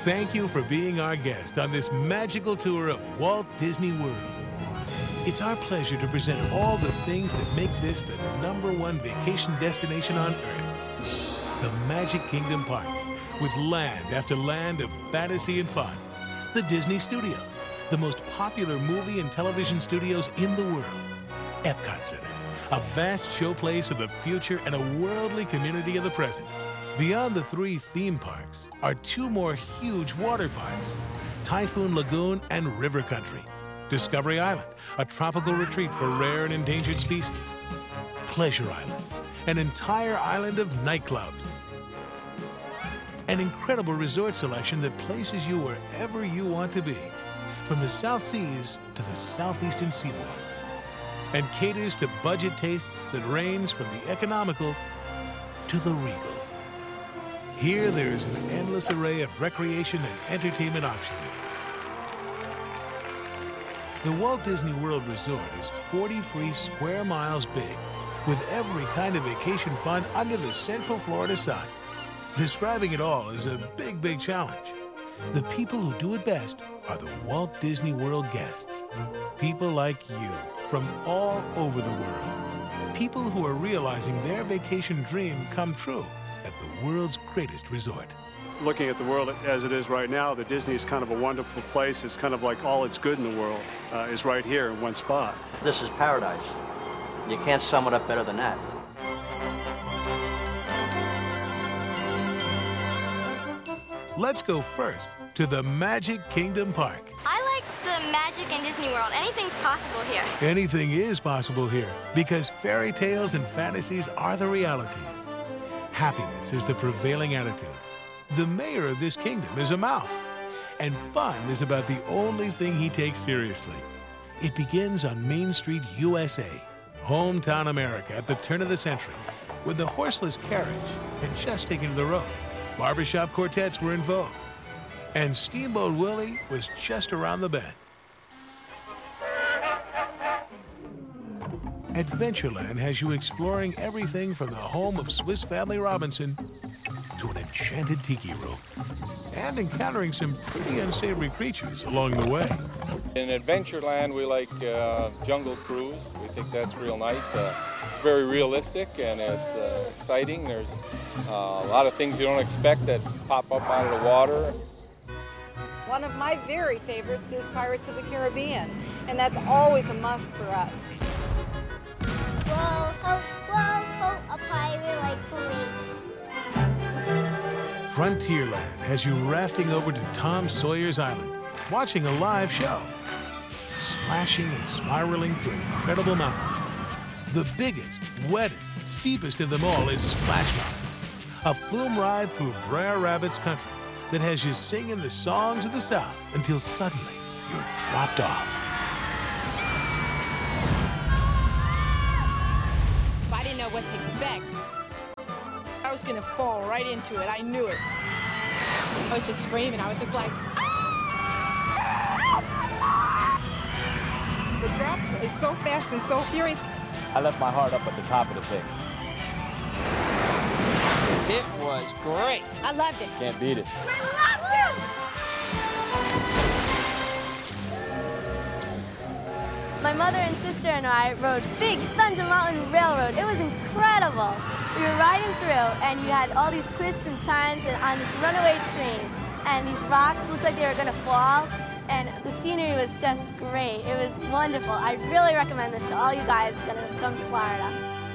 Thank you for being our guest on this magical tour of Walt Disney World. It's our pleasure to present all the things that make this the #1 vacation destination on Earth. The Magic Kingdom Park, with land after land of fantasy and fun. The Disney Studios, the most popular movie and television studios in the world. Epcot Center, a vast showplace of the future and a worldly community of the present. Beyond the 3 theme parks are 2 more huge water parks, Typhoon Lagoon and River Country. Discovery Island, a tropical retreat for rare and endangered species. Pleasure Island, an entire island of nightclubs. An incredible resort selection that places you wherever you want to be, from the South Seas to the southeastern seaboard, and caters to budget tastes that range from the economical to the regal. Here, there is an endless array of recreation and entertainment options. The Walt Disney World Resort is 43 square miles big, with every kind of vacation fun under the Central Florida sun. Describing it all is a big challenge. The people who do it best are the Walt Disney World guests. People like you from all over the world. People who are realizing their vacation dream come true at the world's greatest resort. Looking at the world as it is right now, the Disney is kind of a wonderful place. It's kind of like all that's good in the world is right here in one spot. This is paradise. You can't sum it up better than that. Let's go first to the Magic Kingdom Park. I like the magic in Disney World. Anything's possible here. Anything is possible here because fairy tales and fantasies are the realities. Happiness is the prevailing attitude. The mayor of this kingdom is a mouse, and fun is about the only thing he takes seriously. It begins on Main Street, USA, hometown America at the turn of the century, when the horseless carriage had just taken to the road. Barbershop quartets were in vogue, and Steamboat Willie was just around the bend. Adventureland has you exploring everything from the home of Swiss Family Robinson to an enchanted tiki room, and encountering some pretty unsavory creatures along the way. In Adventureland, we like Jungle Cruise. We think that's real nice. It's very realistic and it's exciting. There's a lot of things you don't expect that pop up out of the water. One of my very favorites is Pirates of the Caribbean, and that's always a must for us. Whoa, a pirate like me. Frontierland has you rafting over to Tom Sawyer's Island, watching a live show, splashing and spiraling through incredible mountains. The biggest, wettest, steepest of them all is Splash Mountain, a flume ride through Brer Rabbit's country that has you singing the songs of the South until suddenly you're dropped off. I didn't know what to expect. I was gonna fall right into it. I knew it. I was just screaming. I was just like, ah! The drop is so fast and so furious. I left my heart up at the top of the thing. It was great. I loved it. Can't beat it. I loved it! My mother and sister and I rode Big Thunder Mountain Railroad. It was incredible. We were riding through, and you had all these twists and turns and on this runaway train. And these rocks looked like they were going to fall. And the scenery was just great. It was wonderful. I really recommend this to all you guys going to come to Florida.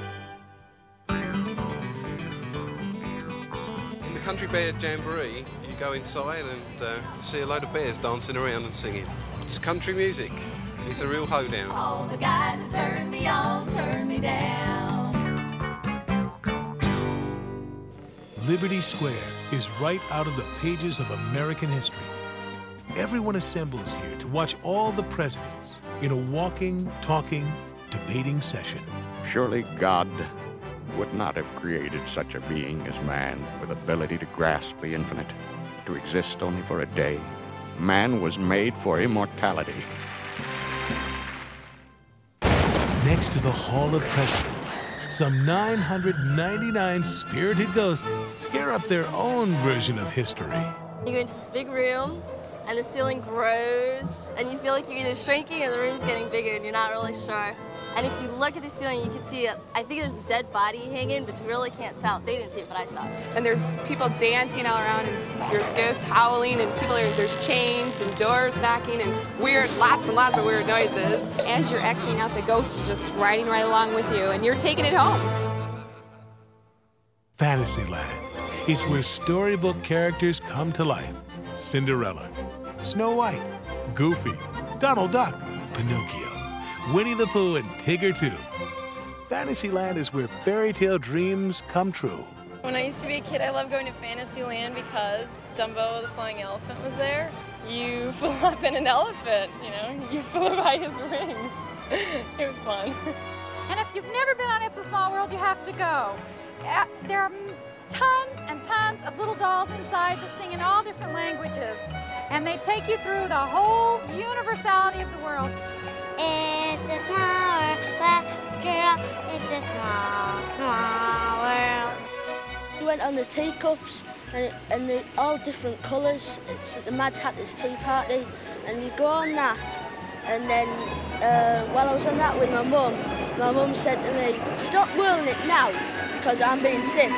In the Country Bear Jamboree, you go inside and see a load of bears dancing around and singing. It's country music. It's a real hoedown. All the guys that turn me on, turn me down. Liberty Square is right out of the pages of American history. Everyone assembles here to watch all the presidents in a walking, talking, debating session. Surely God would not have created such a being as man with ability to grasp the infinite, to exist only for a day. Man was made for immortality. Next to the Hall of Presidents, some 999 spirited ghosts scare up their own version of history. You go into this big room, and the ceiling grows, and you feel like you're either shrinking or the room's getting bigger, and you're not really sure. And if you look at the ceiling, you can see, I think there's a dead body hanging, but you really can't tell. They didn't see it, but I saw it. And there's people dancing all around, and there's ghosts howling, and there's chains and doors knocking, and lots and lots of weird noises. As you're exiting out, the ghost is just riding right along with you, and you're taking it home. Fantasyland. It's where storybook characters come to life. Cinderella, Snow White, Goofy, Donald Duck, Pinocchio, Winnie the Pooh, and Tigger too. Fantasyland is where fairy tale dreams come true. When I used to be a kid, I loved going to Fantasyland because Dumbo the flying elephant was there. You flew up in an elephant, you flew by his wings. It was fun. And if you've never been on It's a Small World, you have to go. There are tons and tons of little dolls inside that sing in all different languages. And they take you through the whole universality of the world. It's a small world, it's a small, small world. We went on the teacups and they're all different colours. It's at the Mad Hatter's Tea Party, and you go on that. And then while I was on that with my mum said to me, "Stop whirling it now, because I'm being sick."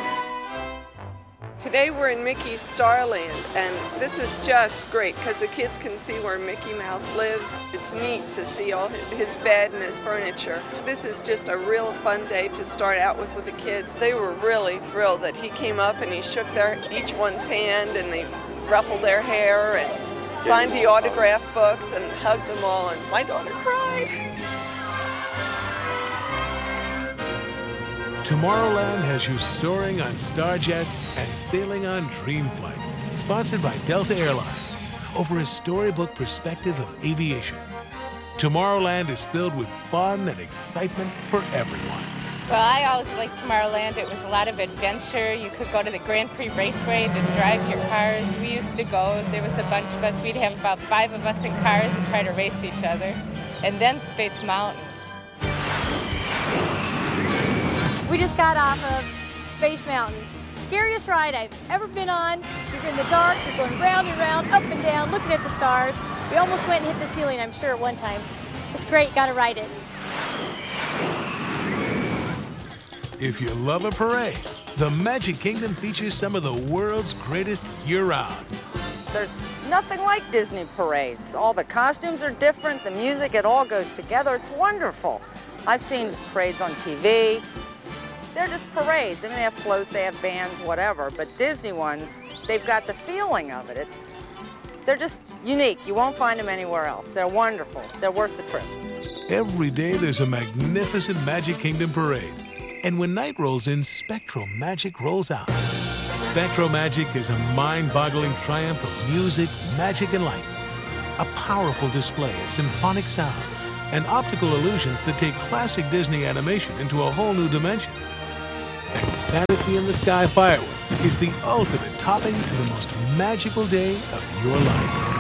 Today we're in Mickey's Starland, and this is just great because the kids can see where Mickey Mouse lives. It's neat to see all his bed and his furniture. This is just a real fun day to start out with the kids. They were really thrilled that he came up and he shook each one's hand, and they ruffled their hair and signed the autograph books and hugged them all, and my daughter cried. Tomorrowland has you soaring on Starjets and sailing on Dreamflight, sponsored by Delta Airlines, over a storybook perspective of aviation. Tomorrowland is filled with fun and excitement for everyone. Well, I always liked Tomorrowland. It was a lot of adventure. You could go to the Grand Prix Raceway and just drive your cars. We used to go. There was a bunch of us. We'd have about 5 of us in cars and try to race each other. And then Space Mountain. We just got off of Space Mountain. Scariest ride I've ever been on. You're in the dark, you're going round and round, up and down, looking at the stars. We almost went and hit the ceiling, I'm sure, at one time. It's great, gotta ride it. If you love a parade, the Magic Kingdom features some of the world's greatest year-round. There's nothing like Disney parades. All the costumes are different, the music, it all goes together. It's wonderful. I've seen parades on TV. They're just parades. I mean, they have floats, they have bands, whatever. But Disney ones, they've got the feeling of it. They're just unique. You won't find them anywhere else. They're wonderful. They're worth the trip. Every day there's a magnificent Magic Kingdom parade. And when night rolls in, Spectro Magic rolls out. Spectro Magic is a mind-boggling triumph of music, magic, and lights. A powerful display of symphonic sounds and optical illusions that take classic Disney animation into a whole new dimension. And Fantasy in the Sky Fireworks is the ultimate topping to the most magical day of your life.